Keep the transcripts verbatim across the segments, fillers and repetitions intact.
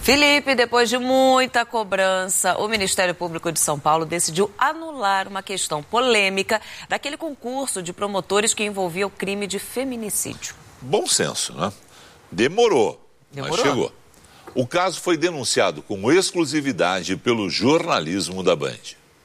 Felipe, depois de muita cobrança, o Ministério Público de São Paulo decidiu anular uma questão polêmica daquele concurso de promotores que envolvia o crime de feminicídio. Bom senso, né? Demorou, Demorou. mas chegou. O caso foi denunciado com exclusividade pelo jornalismo da Band.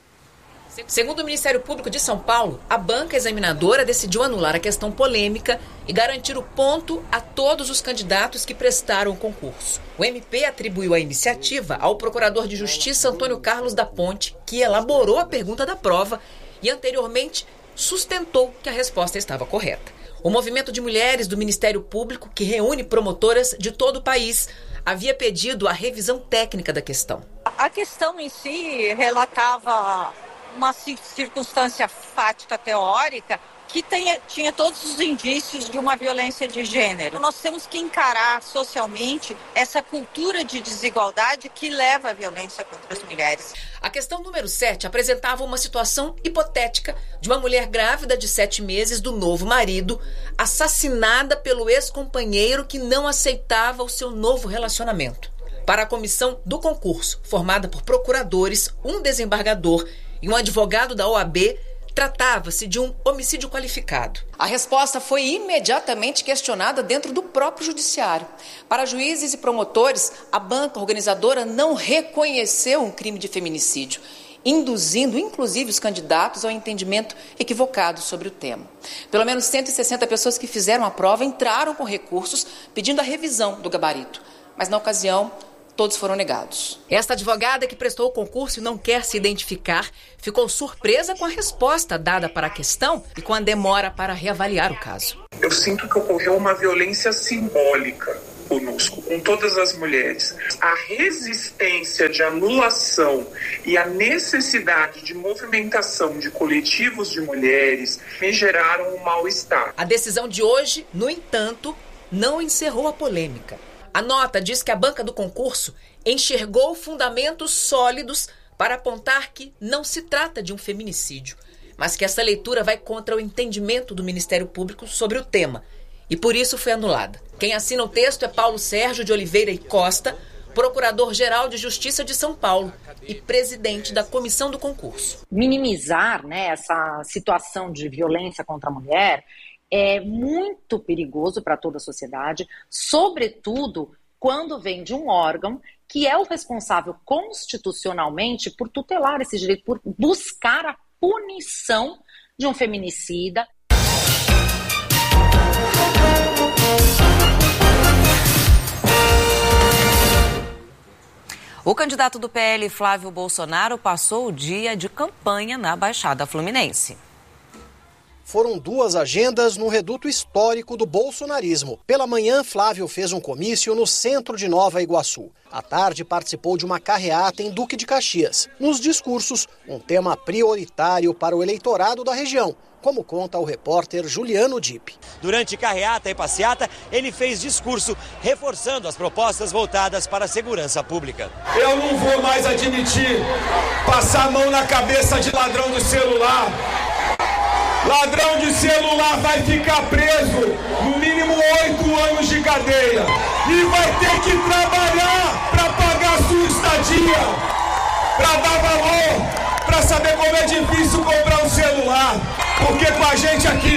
Segundo o Ministério Público de São Paulo, a banca examinadora decidiu anular a questão polêmica e garantir o ponto a todos os candidatos que prestaram o concurso. O M P atribuiu a iniciativa ao procurador de Justiça Antônio Carlos da Ponte, que elaborou a pergunta da prova e anteriormente sustentou que a resposta estava correta. O movimento de mulheres do Ministério Público, que reúne promotoras de todo o país, havia pedido a revisão técnica da questão. A questão em si relatava uma circunstância fática teórica que tenha, tinha todos os indícios de uma violência de gênero. Nós temos que encarar socialmente essa cultura de desigualdade que leva à violência contra as mulheres. A questão número sete apresentava uma situação hipotética de uma mulher grávida de sete meses do novo marido, assassinada pelo ex-companheiro que não aceitava o seu novo relacionamento. Para a comissão do concurso, formada por procuradores, um desembargador e um advogado da O A B, tratava-se de um homicídio qualificado. A resposta foi imediatamente questionada dentro do próprio judiciário. Para juízes e promotores, a banca organizadora não reconheceu um crime de feminicídio, induzindo inclusive os candidatos ao entendimento equivocado sobre o tema. Pelo menos cento e sessenta pessoas que fizeram a prova entraram com recursos pedindo a revisão do gabarito, mas na ocasião todos foram negados. Esta advogada que prestou o concurso e não quer se identificar ficou surpresa com a resposta dada para a questão e com a demora para reavaliar o caso. Eu sinto que ocorreu uma violência simbólica conosco, com todas as mulheres. A resistência de anulação e a necessidade de movimentação de coletivos de mulheres me geraram um mal-estar. A decisão de hoje, no entanto, não encerrou a polêmica. A nota diz que a banca do concurso enxergou fundamentos sólidos para apontar que não se trata de um feminicídio, mas que essa leitura vai contra o entendimento do Ministério Público sobre o tema e por isso foi anulada. Quem assina o texto é Paulo Sérgio de Oliveira e Costa, Procurador-Geral de Justiça de São Paulo e presidente da comissão do concurso. Minimizar, né, essa situação de violência contra a mulher é muito perigoso para toda a sociedade, sobretudo quando vem de um órgão que é o responsável constitucionalmente por tutelar esse direito, por buscar a punição de um feminicida. O candidato do P L, Flávio Bolsonaro, passou o dia de campanha na Baixada Fluminense. Foram duas agendas no reduto histórico do bolsonarismo. Pela manhã, Flávio fez um comício no centro de Nova Iguaçu. À tarde, participou de uma carreata em Duque de Caxias. Nos discursos, um tema prioritário para o eleitorado da região, como conta o repórter Juliano Dipp. Durante carreata e passeata, ele fez discurso reforçando as propostas voltadas para a segurança pública. Eu não vou mais admitir passar a mão na cabeça de ladrão de celular. Ladrão de celular vai ficar preso no mínimo oito anos de cadeia e vai ter que trabalhar para pagar sua estadia, para dar valor, para saber como é difícil comprar um celular. Porque com a gente aqui,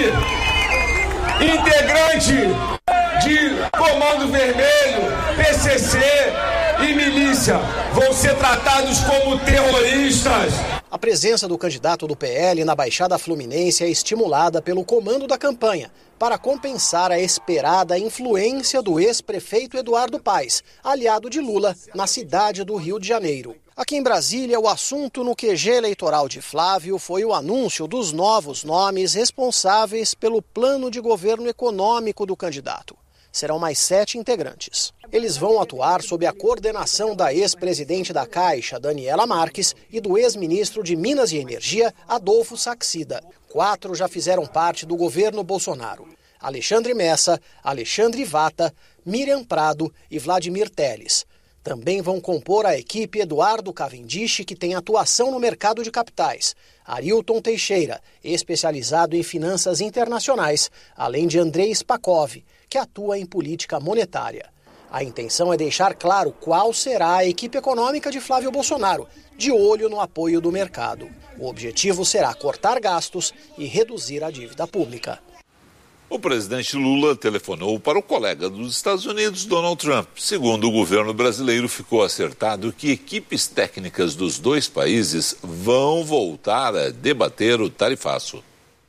integrante de Comando Vermelho, P C C e milícia vão ser tratados como terroristas. A presença do candidato do P L na Baixada Fluminense é estimulada pelo comando da campanha para compensar a esperada influência do ex-prefeito Eduardo Paes, aliado de Lula, na cidade do Rio de Janeiro. Aqui em Brasília, o assunto no Q G eleitoral de Flávio foi o anúncio dos novos nomes responsáveis pelo plano de governo econômico do candidato. Serão mais sete integrantes. Eles vão atuar sob a coordenação da ex-presidente da Caixa, Daniela Marques, e do ex-ministro de Minas e Energia, Adolfo Saxida. Quatro já fizeram parte do governo Bolsonaro: Alexandre Messa, Alexandre Vata, Miriam Prado e Vladimir Telles. Também vão compor a equipe Eduardo Cavendish, que tem atuação no mercado de capitais, Arilton Teixeira, especializado em finanças internacionais, além de Andrei Spakov, que atua em política monetária. A intenção é deixar claro qual será a equipe econômica de Flávio Bolsonaro, de olho no apoio do mercado. O objetivo será cortar gastos e reduzir a dívida pública. O presidente Lula telefonou para o colega dos Estados Unidos, Donald Trump. Segundo o governo brasileiro, ficou acertado que equipes técnicas dos dois países vão voltar a debater o tarifaço.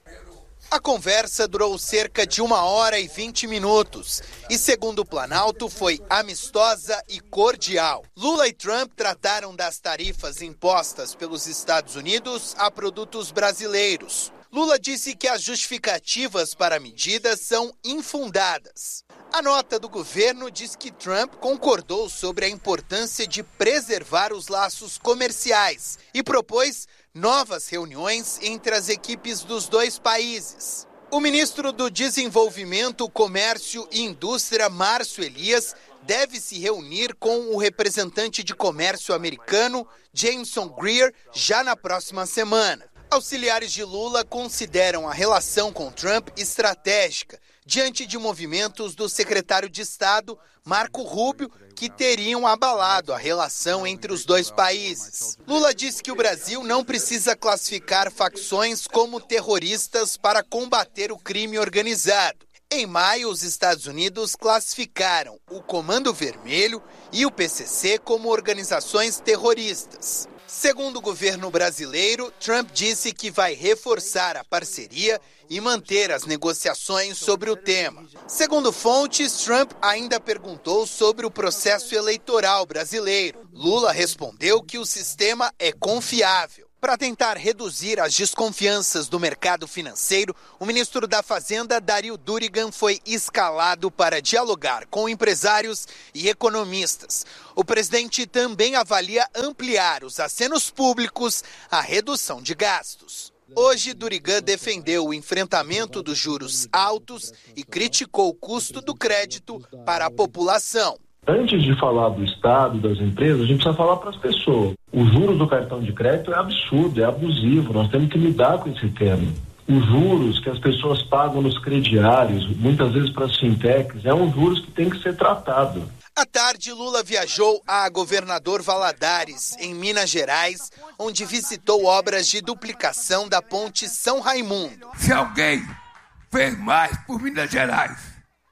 A conversa durou cerca de uma hora e vinte minutos e, segundo o Planalto, foi amistosa e cordial. Lula e Trump trataram das tarifas impostas pelos Estados Unidos a produtos brasileiros. Lula disse que as justificativas para a medida são infundadas. A nota do governo diz que Trump concordou sobre a importância de preservar os laços comerciais e propôs novas reuniões entre as equipes dos dois países. O ministro do Desenvolvimento, Comércio e Indústria, Márcio Elias, deve se reunir com o representante de comércio americano, Jameson Greer, já na próxima semana. Auxiliares de Lula consideram a relação com Trump estratégica, diante de movimentos do secretário de Estado, Marco Rubio, que teriam abalado a relação entre os dois países. Lula disse que o Brasil não precisa classificar facções como terroristas para combater o crime organizado. Em maio, os Estados Unidos classificaram o Comando Vermelho e o P C C como organizações terroristas. Segundo o governo brasileiro, Trump disse que vai reforçar a parceria e manter as negociações sobre o tema. Segundo fontes, Trump ainda perguntou sobre o processo eleitoral brasileiro. Lula respondeu que o sistema é confiável. Para tentar reduzir as desconfianças do mercado financeiro, o ministro da Fazenda, Dario Durigan, foi escalado para dialogar com empresários e economistas. O presidente também avalia ampliar os acenos públicos à redução de gastos. Hoje, Durigan defendeu o enfrentamento dos juros altos e criticou o custo do crédito para a população. Antes de falar do Estado, das empresas, a gente precisa falar para as pessoas. Os juros do cartão de crédito é absurdo, é abusivo, nós temos que lidar com esse tema. Os juros que as pessoas pagam nos crediários, muitas vezes para as fintechs, é um juros que tem que ser tratado. À tarde, Lula viajou a Governador Valadares, em Minas Gerais, onde visitou obras de duplicação da ponte São Raimundo. Se alguém fez mais por Minas Gerais,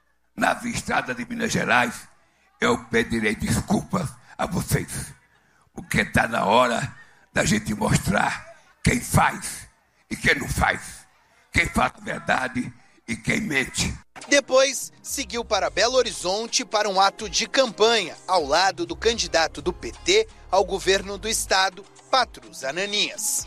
na estrada de Minas Gerais, eu pedirei desculpas a vocês, porque está na hora da gente mostrar quem faz e quem não faz, quem fala a verdade e quem mente. Depois, seguiu para Belo Horizonte para um ato de campanha, ao lado do candidato do P T ao governo do estado, Patrus Ananias.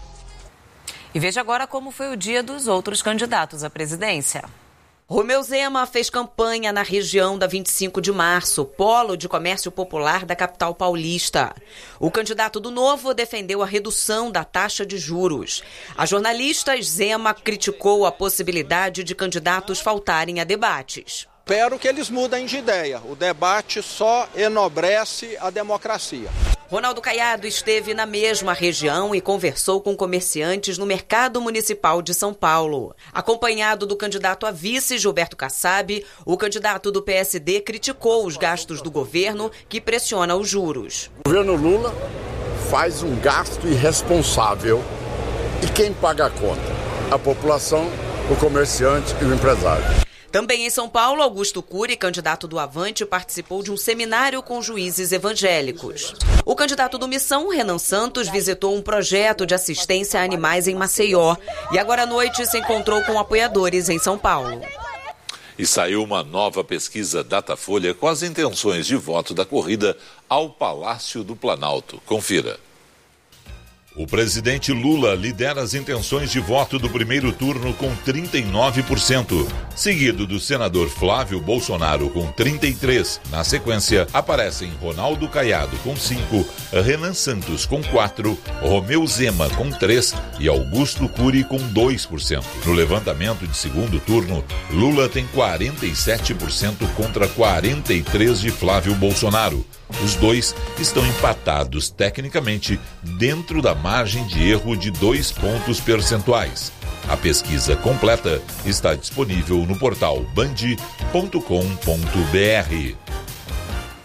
E veja agora como foi o dia dos outros candidatos à presidência. Romeu Zema fez campanha na região da vinte e cinco de março, polo de comércio popular da capital paulista. O candidato do Novo defendeu a redução da taxa de juros. A jornalista Zema criticou a possibilidade de candidatos faltarem a debates. Espero que eles mudem de ideia. O debate só enobrece a democracia. Ronaldo Caiado esteve na mesma região e conversou com comerciantes no Mercado Municipal de São Paulo. Acompanhado do candidato a vice, Gilberto Kassab, o candidato do P S D criticou os gastos do governo, que pressiona os juros. O governo Lula faz um gasto irresponsável. E quem paga a conta? A população, o comerciante e o empresário. Também em São Paulo, Augusto Cury, candidato do Avante, participou de um seminário com juízes evangélicos. O candidato do Missão, Renan Santos, visitou um projeto de assistência a animais em Maceió e agora à noite se encontrou com apoiadores em São Paulo. E saiu uma nova pesquisa Datafolha com as intenções de voto da corrida ao Palácio do Planalto. Confira. O presidente Lula lidera as intenções de voto do primeiro turno com trinta e nove por cento, seguido do senador Flávio Bolsonaro com trinta e três por cento. Na sequência, aparecem Ronaldo Caiado com cinco por cento, Renan Santos com quatro por cento, Romeu Zema com três por cento e Augusto Cury com dois por cento. No levantamento de segundo turno, Lula tem quarenta e sete por cento contra quarenta e três por cento de Flávio Bolsonaro. Os dois estão empatados tecnicamente dentro da margem de erro de dois pontos percentuais. A pesquisa completa está disponível no portal band ponto com ponto br.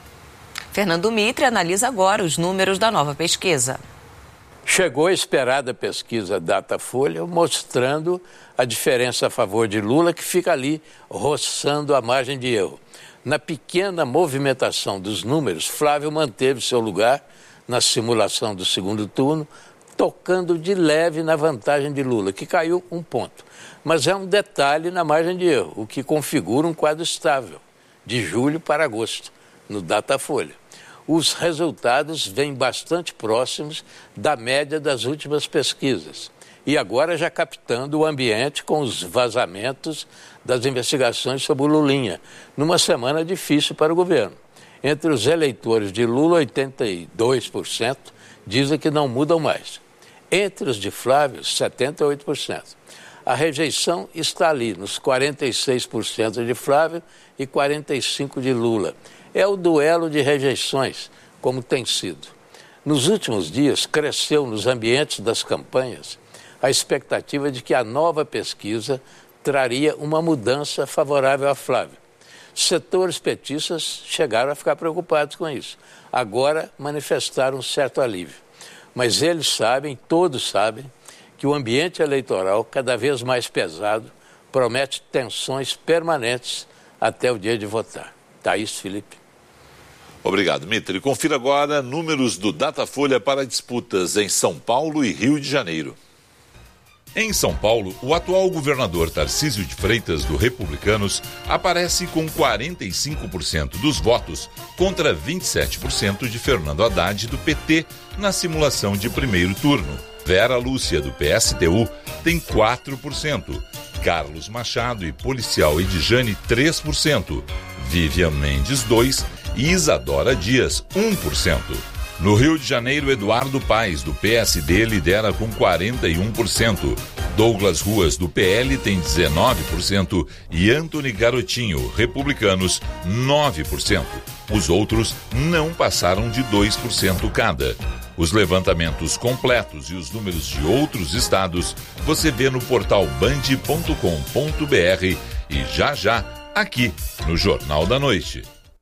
Fernando Mitre analisa agora os números da nova pesquisa. Chegou a esperada pesquisa Datafolha mostrando a diferença a favor de Lula, que fica ali roçando a margem de erro. Na pequena movimentação dos números, Flávio manteve seu lugar na simulação do segundo turno, tocando de leve na vantagem de Lula, que caiu um ponto. Mas é um detalhe na margem de erro, o que configura um quadro estável, de julho para agosto, no Datafolha. Os resultados vêm bastante próximos da média das últimas pesquisas. E agora já captando o ambiente com os vazamentos das investigações sobre o Lulinha, numa semana difícil para o governo. Entre os eleitores de Lula, oitenta e dois por cento dizem que não mudam mais. Entre os de Flávio, setenta e oito por cento. A rejeição está ali, nos quarenta e seis por cento de Flávio e quarenta e cinco por cento de Lula. É o duelo de rejeições, como tem sido. Nos últimos dias, cresceu nos ambientes das campanhas a expectativa de que a nova pesquisa traria uma mudança favorável a Flávio. Setores petistas chegaram a ficar preocupados com isso. Agora manifestaram um certo alívio. Mas eles sabem, todos sabem, que o ambiente eleitoral, cada vez mais pesado, promete tensões permanentes até o dia de votar. Thaís, Felipe. Obrigado, Mitre. Confira agora números do Datafolha para disputas em São Paulo e Rio de Janeiro. Em São Paulo, o atual governador Tarcísio de Freitas, do Republicanos, aparece com quarenta e cinco por cento dos votos contra vinte e sete por cento de Fernando Haddad, do P T, na simulação de primeiro turno. Vera Lúcia, do P S T U, tem quatro por cento. Carlos Machado e policial Edjane, três por cento. Vivian Mendes, dois por cento. E Isadora Dias, um por cento. No Rio de Janeiro, Eduardo Paes, do P S D, lidera com quarenta e um por cento. Douglas Ruas, do P L, tem dezenove por cento. E Antony Garotinho, Republicanos, nove por cento. Os outros não passaram de dois por cento cada. Os levantamentos completos e os números de outros estados você vê no portal band ponto com ponto br e já já aqui no Jornal da Noite.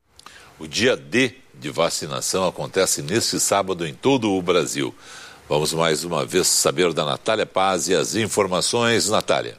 O dia D de vacinação acontece neste sábado em todo o Brasil. Vamos mais uma vez saber da Natália Paz e as informações. Natália.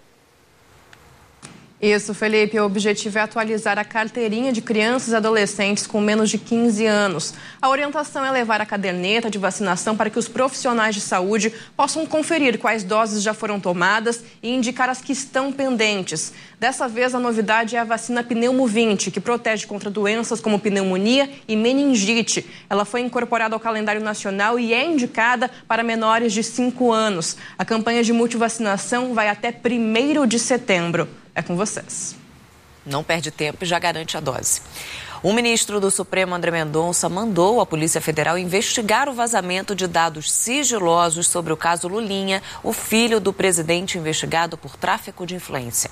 Isso, Felipe. O objetivo é atualizar a carteirinha de crianças e adolescentes com menos de quinze anos. A orientação é levar a caderneta de vacinação para que os profissionais de saúde possam conferir quais doses já foram tomadas e indicar as que estão pendentes. Dessa vez, a novidade é a vacina Pneumo vinte, que protege contra doenças como pneumonia e meningite. Ela foi incorporada ao calendário nacional e é indicada para menores de cinco anos. A campanha de multivacinação vai até primeiro de setembro. É com vocês. Não perde tempo e já garante a dose. O ministro do Supremo, André Mendonça, mandou a Polícia Federal investigar o vazamento de dados sigilosos sobre o caso Lulinha, o filho do presidente investigado por tráfico de influência.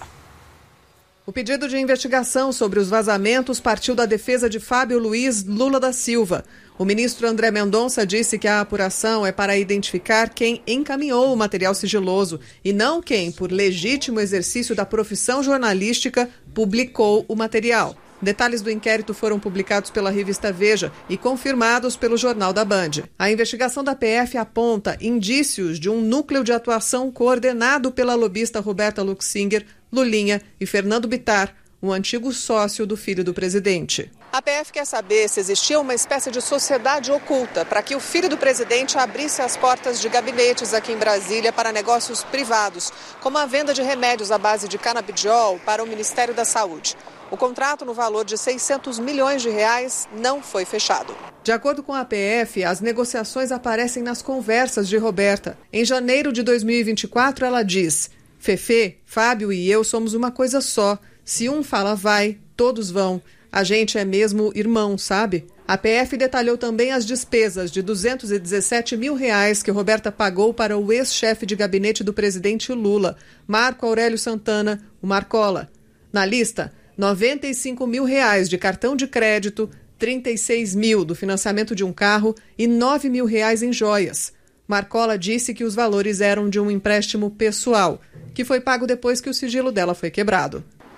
O pedido de investigação sobre os vazamentos partiu da defesa de Fábio Luiz Lula da Silva. O ministro André Mendonça disse que a apuração é para identificar quem encaminhou o material sigiloso e não quem, por legítimo exercício da profissão jornalística, publicou o material. Detalhes do inquérito foram publicados pela revista Veja e confirmados pelo Jornal da Band. A investigação da P F aponta indícios de um núcleo de atuação coordenado pela lobista Roberta Luxinger, Lulinha e Fernando Bittar, um antigo sócio do filho do presidente. A P F quer saber se existia uma espécie de sociedade oculta para que o filho do presidente abrisse as portas de gabinetes aqui em Brasília para negócios privados, como a venda de remédios à base de canabidiol para o Ministério da Saúde. O contrato, no valor de seiscentos milhões de reais, não foi fechado. De acordo com a P F, as negociações aparecem nas conversas de Roberta. Em janeiro de dois mil e vinte e quatro, ela diz: Fefê, Fábio e eu somos uma coisa só. Se um fala vai, todos vão. A gente é mesmo irmão, sabe? A P F detalhou também as despesas de duzentos e dezessete mil reais que Roberta pagou para o ex-chefe de gabinete do presidente Lula, Marco Aurélio Santana, o Marcola. Na lista, noventa e cinco mil reais de cartão de crédito, trinta e seis mil do financiamento de um carro e nove mil reais em joias. Marcola disse que os valores eram de um empréstimo pessoal, que foi pago depois que o sigilo dela foi quebrado.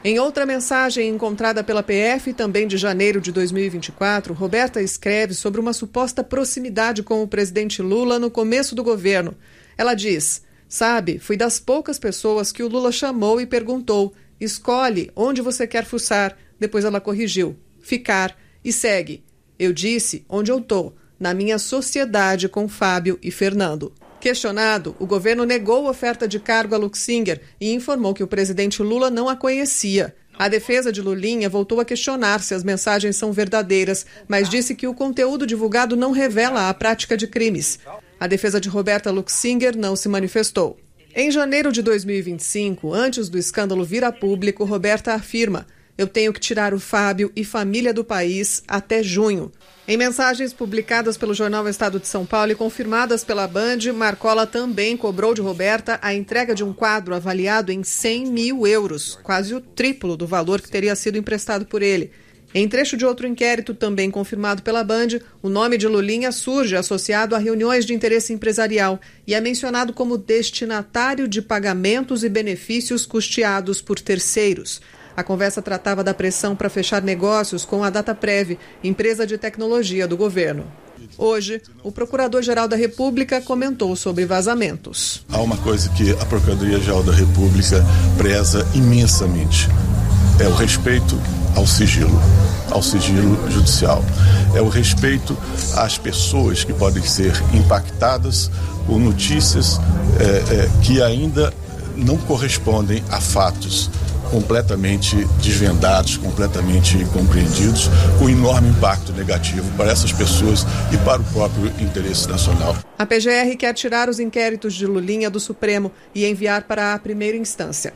Em outra mensagem encontrada pela P F, também de janeiro de dois mil e vinte e quatro, Roberta escreve sobre uma suposta proximidade com o presidente Lula no começo do governo. Ela diz: sabe, fui das poucas pessoas que o Lula chamou e perguntou: escolhe onde você quer fuçar. Depois ela corrigiu: ficar. E segue: eu disse onde eu tô, na minha sociedade com Fábio e Fernando. Questionado, o governo negou a oferta de cargo a Luxinger e informou que o presidente Lula não a conhecia. A defesa de Lulinha voltou a questionar se as mensagens são verdadeiras, mas disse que o conteúdo divulgado não revela a prática de crimes. A defesa de Roberta Luxinger não se manifestou. Em janeiro de dois mil e vinte e cinco, antes do escândalo vir a público, Roberta afirma: eu tenho que tirar o Fábio e família do país até junho. Em mensagens publicadas pelo jornal Estado de São Paulo e confirmadas pela Band, Marcola também cobrou de Roberta a entrega de um quadro avaliado em cem mil euros, quase o triplo do valor que teria sido emprestado por ele. Em trecho de outro inquérito, também confirmado pela Band, o nome de Lulinha surge associado a reuniões de interesse empresarial e é mencionado como destinatário de pagamentos e benefícios custeados por terceiros. A conversa tratava da pressão para fechar negócios com a Dataprev, empresa de tecnologia do governo. Hoje, o Procurador-Geral da República comentou sobre vazamentos. Há uma coisa que a Procuradoria-Geral da República preza imensamente. É o respeito ao sigilo, ao sigilo judicial. É o respeito às pessoas que podem ser impactadas por notícias é, é, que ainda não correspondem a fatos completamente desvendados, completamente compreendidos, com enorme impacto negativo para essas pessoas e para o próprio interesse nacional. A P G R quer tirar os inquéritos de Lulinha do Supremo e enviar para a primeira instância.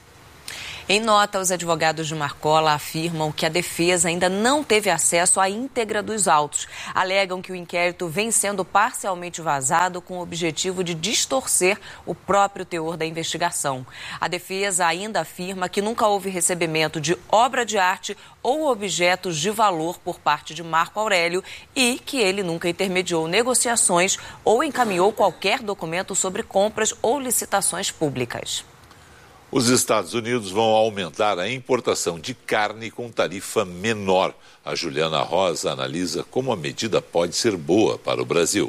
Em nota, os advogados de Marcola afirmam que a defesa ainda não teve acesso à íntegra dos autos. Alegam que o inquérito vem sendo parcialmente vazado com o objetivo de distorcer o próprio teor da investigação. A defesa ainda afirma que nunca houve recebimento de obra de arte ou objetos de valor por parte de Marco Aurélio e que ele nunca intermediou negociações ou encaminhou qualquer documento sobre compras ou licitações públicas. Os Estados Unidos vão aumentar a importação de carne com tarifa menor. A Juliana Rosa analisa como a medida pode ser boa para o Brasil.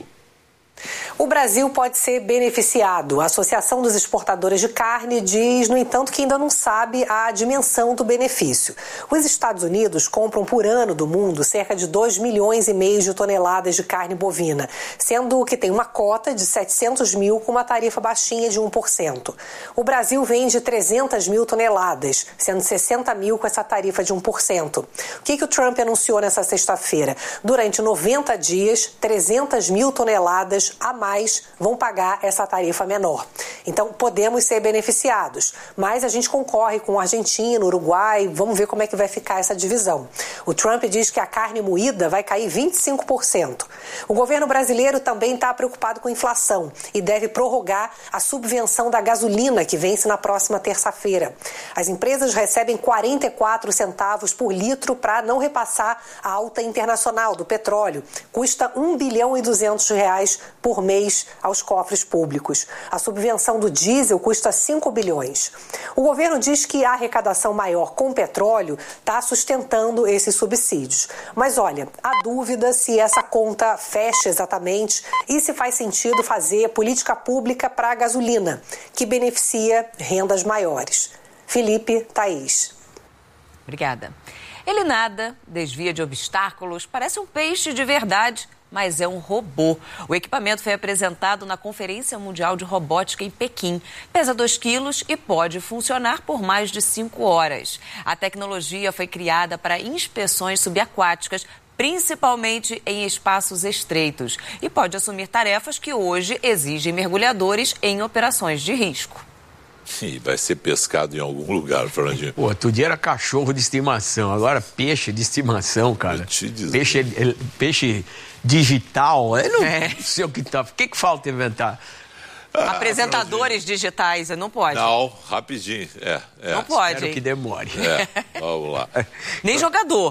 O Brasil pode ser beneficiado. A Associação dos Exportadores de Carne diz, no entanto, que ainda não sabe a dimensão do benefício. Os Estados Unidos compram por ano do mundo cerca de dois milhões e meio de toneladas de carne bovina, sendo que tem uma cota de setecentos mil com uma tarifa baixinha de um por cento. O Brasil vende trezentas mil toneladas, sendo sessenta mil com essa tarifa de um por cento. O que, que o Trump anunciou nessa sexta-feira? Durante noventa dias, trezentas mil toneladas a mais vão pagar essa tarifa menor. Então, podemos ser beneficiados, mas a gente concorre com o Argentina, o Uruguai, vamos ver como é que vai ficar essa divisão. O Trump diz que a carne moída vai cair vinte e cinco por cento. O governo brasileiro também está preocupado com a inflação e deve prorrogar a subvenção da gasolina, que vence na próxima terça-feira. As empresas recebem quarenta e quatro centavos por litro para não repassar a alta internacional do petróleo. Custa um bilhão e duzentos reais por mês aos cofres públicos. A subvenção do diesel custa cinco bilhões. O governo diz que a arrecadação maior com petróleo está sustentando esses subsídios. Mas olha, há dúvida se essa conta fecha exatamente e se faz sentido fazer política pública para a gasolina, que beneficia rendas maiores. Felipe, Thaís. Obrigada. Ele nada, desvia de obstáculos, parece um peixe de verdade, mas é um robô. O equipamento foi apresentado na Conferência Mundial de Robótica em Pequim. Pesa dois quilos e pode funcionar por mais de cinco horas. A tecnologia foi criada para inspeções subaquáticas, principalmente em espaços estreitos, e pode assumir tarefas que hoje exigem mergulhadores em operações de risco. E vai ser pescado em algum lugar, Fernandinho. Pô, outro dia era cachorro de estimação, agora peixe de estimação, cara. Peixe, peixe digital, eu não é. sei o que tá. O que, que falta inventar? Ah, Apresentadores digitais, não pode. Não, rapidinho. É, é. Não pode. Espero que demore. É, vamos lá. Nem jogador.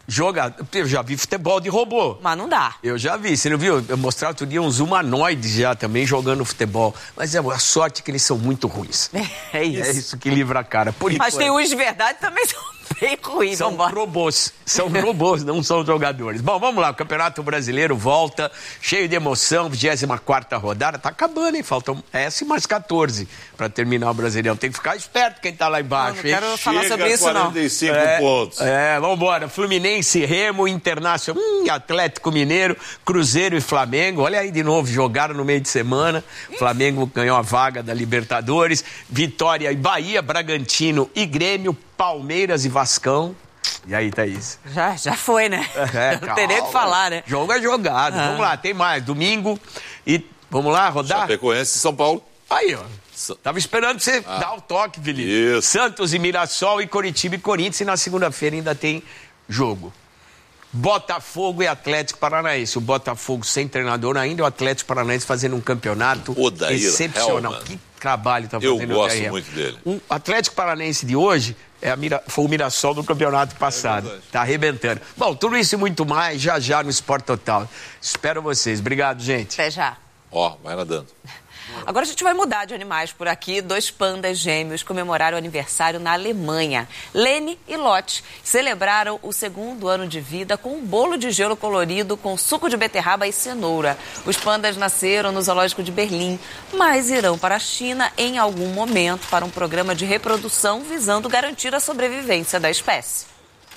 Joga, eu já vi futebol de robô. Mas não dá. Eu já vi, você não viu? Eu mostrava outro dia uns humanoides já também jogando futebol. Mas é a sorte que eles são muito ruins. É isso. É isso que livra a cara. Por Mas enquanto. tem uns de verdade também são bem ruins. São Vambora. robôs. São robôs, não são jogadores. Bom, vamos lá. O Campeonato Brasileiro volta, cheio de emoção. vigésima quarta rodada. Tá acabando, hein? Faltam essa e mais quatorze para terminar o Brasileirão. Tem que ficar esperto quem tá lá embaixo. Não, não quero hein? falar Chega sobre isso, não. quarenta e cinco É, pontos. É, vambora. Fluminense, Remo, Internacional, hum, Atlético Mineiro, Cruzeiro e Flamengo. Olha aí de novo, jogaram no meio de semana. Flamengo ganhou a vaga da Libertadores. Vitória e Bahia, Bragantino e Grêmio, Palmeiras e Vascão. E aí, Thaís? Já, já foi, né? É, não tem nem o que falar, né? Jogo é jogado. Ah. Vamos lá, tem mais. Domingo e vamos lá, rodar? Chapecoense e São Paulo. Aí, ó. Tava esperando você ah. dar o toque, Felipe. Isso. Santos e Mirassol e Coritiba e Corinthians. E na segunda-feira ainda tem jogo. Botafogo e Atlético Paranaense. O Botafogo sem treinador ainda, o Atlético Paranaense fazendo um campeonato Odair excepcional. Hellman. Que trabalho tá Eu fazendo o gosto Odair. muito dele. O Atlético Paranaense de hoje é a Mira... foi o Mirassol do campeonato passado. É tá arrebentando. Bom, tudo isso e muito mais já já no Sport Total. Espero vocês. Obrigado, gente. Até já. Ó, vai nadando. Agora a gente vai mudar de animais por aqui. Dois pandas gêmeos comemoraram o aniversário na Alemanha. Lene e Lotte celebraram o segundo ano de vida com um bolo de gelo colorido com suco de beterraba e cenoura. Os pandas nasceram no Zoológico de Berlim, mas irão para a China em algum momento para um programa de reprodução visando garantir a sobrevivência da espécie.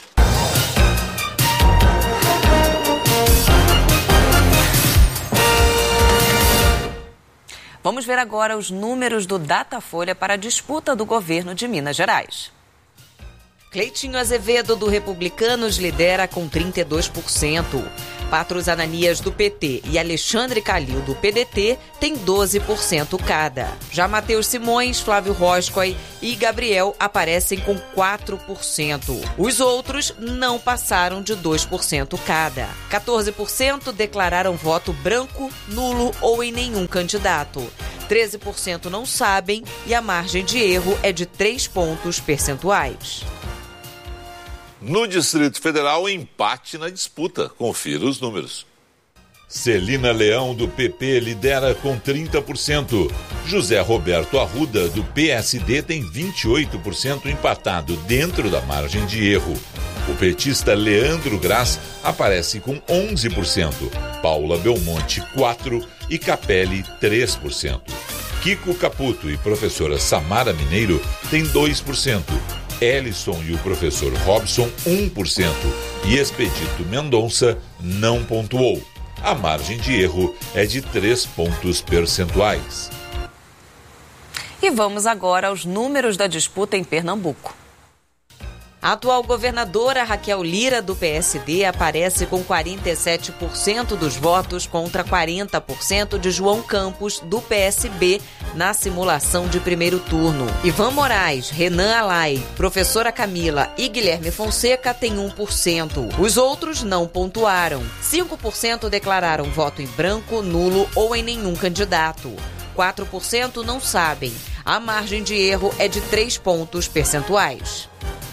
Vamos ver agora os números do Datafolha para a disputa do governo de Minas Gerais. Cleitinho Azevedo, do Republicanos, lidera com trinta e dois por cento. Patros Ananias, do P T, e Alexandre Calil, do P D T, têm doze por cento cada. Já Matheus Simões, Flávio Roscoe e Gabriel aparecem com quatro por cento. Os outros não passaram de dois por cento cada. quatorze por cento declararam voto branco, nulo ou em nenhum candidato. treze por cento não sabem e a margem de erro é de três pontos percentuais. No Distrito Federal, empate na disputa. Confira os números. Celina Leão, do P P, lidera com trinta por cento. José Roberto Arruda, do P S D, tem vinte e oito por cento, empatado dentro da margem de erro. O petista Leandro Graz aparece com onze por cento. Paula Belmonte, quatro por cento e Capelli, três por cento. Kiko Caputo e professora Samara Mineiro têm dois por cento. Ellison e o professor Robson, um por cento. E Expedito Mendonça não pontuou. A margem de erro é de três pontos percentuais. E vamos agora aos números da disputa em Pernambuco. A atual governadora Raquel Lira, do P S D, aparece com quarenta e sete por cento dos votos contra quarenta por cento de João Campos, do P S B, na simulação de primeiro turno. Ivan Moraes, Renan Alay, professora Camila e Guilherme Fonseca têm um por cento. Os outros não pontuaram. cinco por cento declararam voto em branco, nulo ou em nenhum candidato. quatro por cento não sabem. A margem de erro é de três pontos percentuais.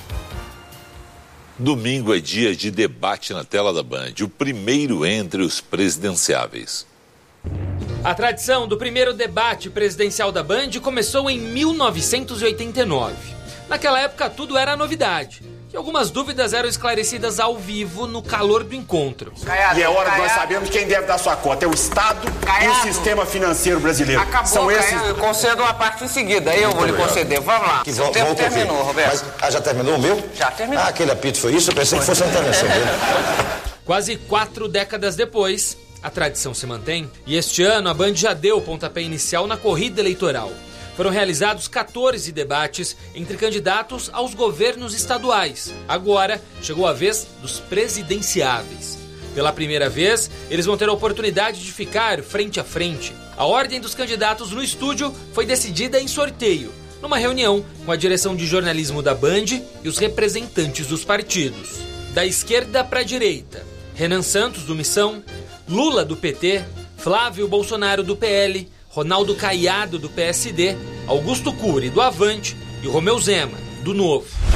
Domingo é dia de debate na tela da Band, o primeiro entre os presidenciáveis. A tradição do primeiro debate presidencial da Band começou em mil novecentos e oitenta e nove. Naquela época tudo era novidade e algumas dúvidas eram esclarecidas ao vivo no calor do encontro. Caiado, e é hora que nós sabemos quem deve dar sua cota. É o Estado Caiado. E o sistema financeiro brasileiro. Acabou, São Caiado, esses... eu concedo uma parte em seguida, aí eu vou lhe conceder. Vamos lá. Que Seu vo- tempo terminou, ver. Roberto. Mas, ah, já terminou o meu? Já terminou. Ah, aquele apito foi isso? Eu pensei que fosse a intervenção dele. Quase quatro décadas depois, a tradição se mantém e este ano a Band já deu o pontapé inicial na corrida eleitoral. Foram realizados quatorze debates entre candidatos aos governos estaduais. Agora chegou a vez dos presidenciáveis. Pela primeira vez, eles vão ter a oportunidade de ficar frente a frente. A ordem dos candidatos no estúdio foi decidida em sorteio, numa reunião com a direção de jornalismo da Band e os representantes dos partidos. Da esquerda para a direita, Renan Santos, do Missão, Lula, do P T, Flávio Bolsonaro, do P L, Ronaldo Caiado, do P S D, Augusto Cury, do Avante e Romeu Zema, do Novo.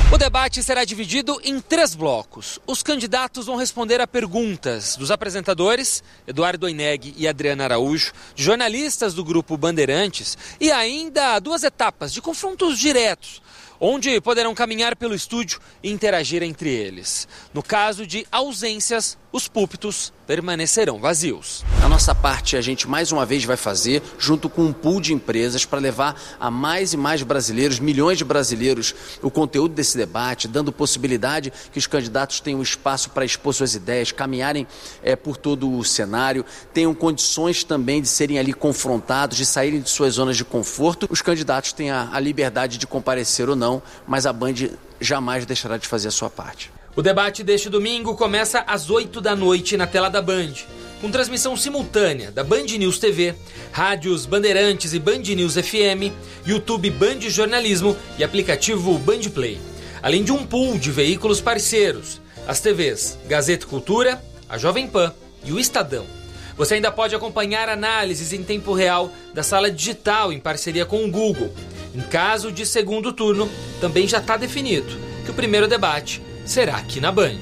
O debate será dividido em três blocos. Os candidatos vão responder a perguntas dos apresentadores, Eduardo Oineg e Adriana Araújo, de jornalistas do Grupo Bandeirantes e ainda duas etapas de confrontos diretos, onde poderão caminhar pelo estúdio e interagir entre eles. No caso de ausências, os púlpitos permanecerão vazios. A nossa parte a gente mais uma vez vai fazer junto com um pool de empresas para levar a mais e mais brasileiros, milhões de brasileiros, o conteúdo desse debate, dando possibilidade que os candidatos tenham espaço para expor suas ideias, caminharem é, por todo o cenário, tenham condições também de serem ali confrontados, de saírem de suas zonas de conforto. Os candidatos têm a, a liberdade de comparecer ou não, mas a Band jamais deixará de fazer a sua parte. O debate deste domingo começa às oito da noite na tela da Band, com transmissão simultânea da Band News T V, rádios Bandeirantes e Band News F M, YouTube Band Jornalismo e aplicativo Band Play. Além de um pool de veículos parceiros, as T Vs Gazeta Cultura, a Jovem Pan e o Estadão. Você ainda pode acompanhar análises em tempo real da sala digital em parceria com o Google. Em caso de segundo turno, também já está definido que o primeiro debate será aqui na Band.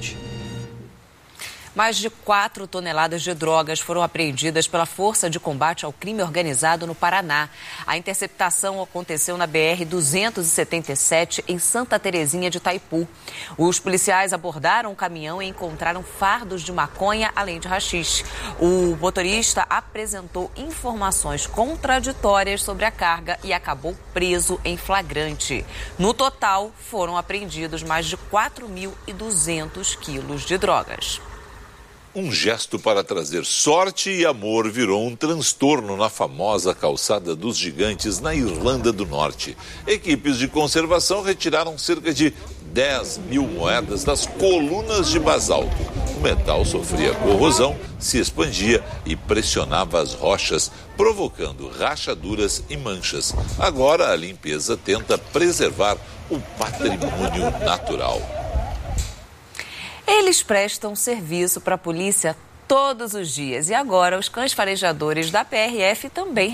Mais de quatro toneladas de drogas foram apreendidas pela Força de Combate ao Crime Organizado no Paraná. A interceptação aconteceu na B R duzentos e setenta e sete, em Santa Terezinha de Itaipu. Os policiais abordaram o caminhão e encontraram fardos de maconha, além de haxixe. O motorista apresentou informações contraditórias sobre a carga e acabou preso em flagrante. No total, foram apreendidos mais de quatro mil e duzentos quilos de drogas. Um gesto para trazer sorte e amor virou um transtorno na famosa calçada dos gigantes na Irlanda do Norte. Equipes de conservação retiraram cerca de dez mil moedas das colunas de basalto. O metal sofria corrosão, se expandia e pressionava as rochas, provocando rachaduras e manchas. Agora a limpeza tenta preservar o patrimônio natural. Eles prestam serviço para a polícia todos os dias e agora os cães farejadores da P R F também